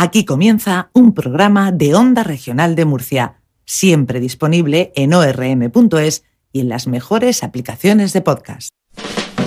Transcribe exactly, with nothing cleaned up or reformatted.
Aquí comienza un programa de Onda Regional de Murcia, siempre disponible en o erre eme punto es y en las mejores aplicaciones de podcast.